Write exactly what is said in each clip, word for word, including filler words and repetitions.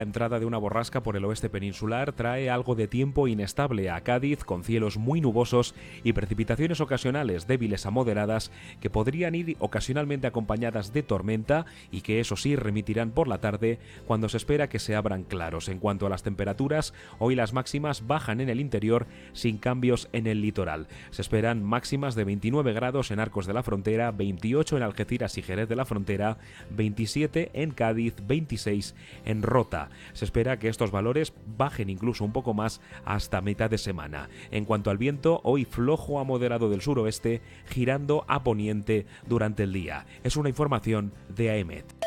La entrada de una borrasca por el oeste peninsular trae algo de tiempo inestable a Cádiz, con cielos muy nubosos y precipitaciones ocasionales débiles a moderadas que podrían ir ocasionalmente acompañadas de tormenta y que eso sí remitirán por la tarde, cuando se espera que se abran claros. En cuanto a las temperaturas, hoy las máximas bajan en el interior sin cambios en el litoral. Se esperan máximas de veintinueve grados en Arcos de la Frontera, veintiocho en Algeciras y Jerez de la Frontera, veintisiete en Cádiz, veintiséis en Rota. Se espera que estos valores bajen incluso un poco más hasta mitad de semana. En cuanto al viento, hoy flojo a moderado del suroeste, girando a poniente durante el día. Es una información de A E M E T.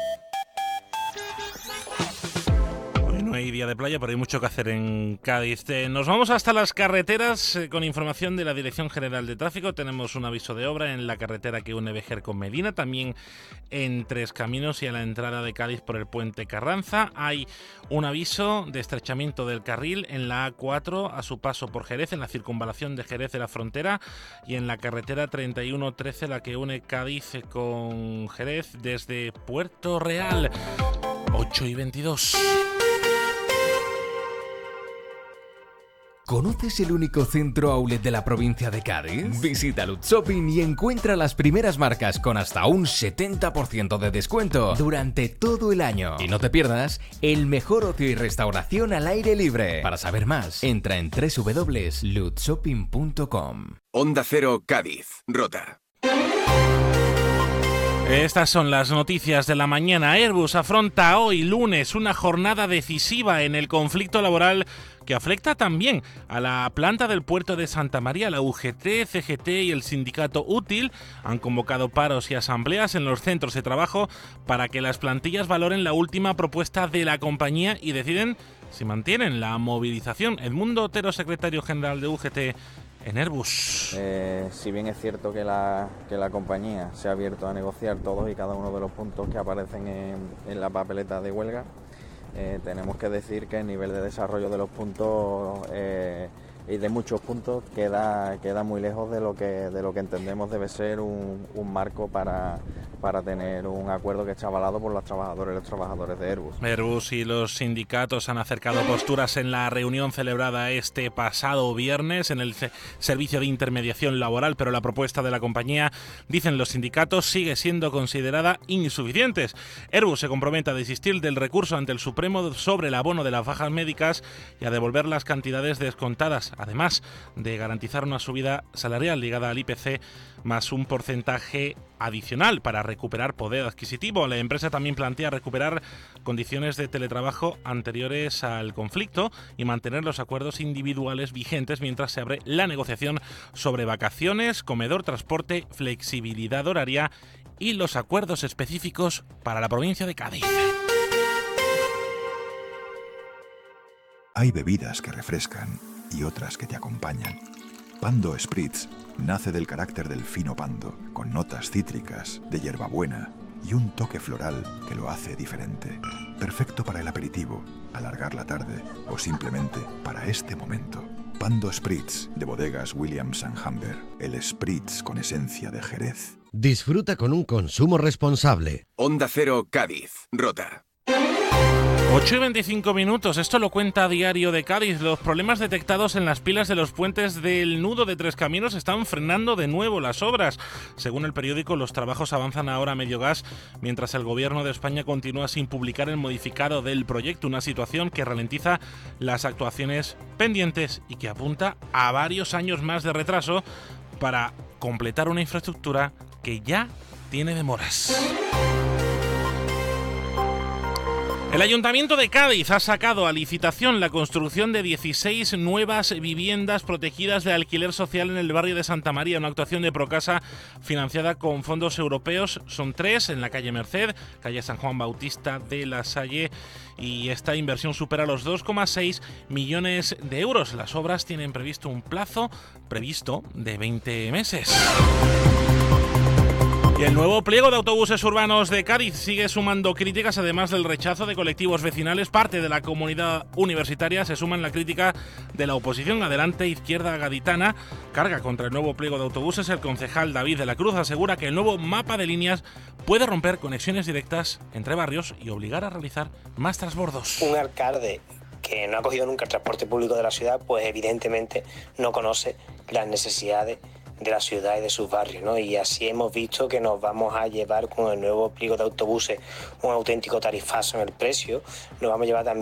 No hay día de playa, pero hay mucho que hacer en Cádiz. Eh, nos vamos hasta las carreteras eh, con información de la Dirección General de Tráfico. Tenemos un aviso de obra en la carretera que une Vejer con Medina, también en Tres Caminos y a la entrada de Cádiz por el puente Carranza. Hay un aviso de estrechamiento del carril en la A cuatro a su paso por Jerez, en la circunvalación de Jerez de la Frontera, y en la carretera treinta y uno trece, la que une Cádiz con Jerez desde Puerto Real. ocho y veintidós. ¿Conoces el único centro outlet de la provincia de Cádiz? Visita Lutz Shopping y encuentra las primeras marcas con hasta un setenta por ciento de descuento durante todo el año. Y no te pierdas el mejor ocio y restauración al aire libre. Para saber más, entra en doble u doble u doble u punto lutz shopping punto com. Onda Cero Cádiz, Rota. Estas son las noticias de la mañana. Airbus afronta hoy, lunes, una jornada decisiva en el conflicto laboral que afecta también a la planta del puerto de Santa María. La U G T, C G T y el sindicato Útil han convocado paros y asambleas en los centros de trabajo para que las plantillas valoren la última propuesta de la compañía y deciden si mantienen la movilización. Edmundo Otero, secretario general de U G T en Airbus. Eh, si bien es cierto que la, que la compañía se ha abierto a negociar todos y cada uno de los puntos que aparecen en, en la papeleta de huelga, eh, tenemos que decir que el nivel de desarrollo de los puntos eh, y de muchos puntos queda, queda muy lejos de lo que, de lo que entendemos debe ser un, un marco para, para tener un acuerdo que esté avalado por los trabajadores y los trabajadores de Airbus. Airbus y los sindicatos han acercado posturas en la reunión celebrada este pasado viernes en el Servicio de Intermediación Laboral, pero la propuesta de la compañía, dicen los sindicatos, sigue siendo considerada insuficiente. Airbus se compromete a desistir del recurso ante el Supremo sobre el abono de las bajas médicas y a devolver las cantidades descontadas, además de garantizar una subida salarial ligada al I P C más un porcentaje adicional para recuperar poder adquisitivo. La empresa también plantea recuperar condiciones de teletrabajo anteriores al conflicto y mantener los acuerdos individuales vigentes mientras se abre la negociación sobre vacaciones, comedor, transporte, flexibilidad horaria y los acuerdos específicos para la provincia de Cádiz. Hay bebidas que refrescan y otras que te acompañan. Pando Spritz nace del carácter del fino pando, con notas cítricas, de hierbabuena y un toque floral que lo hace diferente. Perfecto para el aperitivo, alargar la tarde o simplemente para este momento. Pando Spritz, de bodegas Williams and Humber, el Spritz con esencia de Jerez. Disfruta con un consumo responsable. Onda Cero Cádiz, Rota. ocho y veinticinco minutos, esto lo cuenta Diario de Cádiz. Los problemas detectados en las pilas de los puentes del nudo de Tres Caminos están frenando de nuevo las obras. Según el periódico, los trabajos avanzan ahora a medio gas, mientras el gobierno de España continúa sin publicar el modificado del proyecto, una situación que ralentiza las actuaciones pendientes y que apunta a varios años más de retraso para completar una infraestructura que ya tiene demoras. El Ayuntamiento de Cádiz ha sacado a licitación la construcción de dieciséis nuevas viviendas protegidas de alquiler social en el barrio de Santa María, una actuación de Procasa financiada con fondos europeos. Son tres en la calle Merced, calle San Juan Bautista de la Salle, y esta inversión supera los dos coma seis millones de euros. Las obras tienen previsto un plazo previsto de veinte meses. Y el nuevo pliego de autobuses urbanos de Cádiz sigue sumando críticas, además del rechazo de colectivos vecinales. Parte de la comunidad universitaria se suma en la crítica de la oposición. Adelante Izquierda Gaditana carga contra el nuevo pliego de autobuses. El concejal David de la Cruz asegura que el nuevo mapa de líneas puede romper conexiones directas entre barrios y obligar a realizar más transbordos. Un alcalde que no ha cogido nunca el transporte público de la ciudad, pues evidentemente no conoce las necesidades de la ciudad y de sus barrios, ¿no? Y así hemos visto que nos vamos a llevar con el nuevo pliego de autobuses un auténtico tarifazo en el precio, nos vamos a llevar también